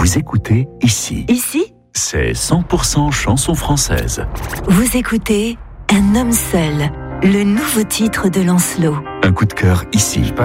Vous écoutez Ici. Ici, C'est 100% chanson française. vous écoutez Un homme seul, le nouveau titre de Lancelot. Un coup de cœur ici.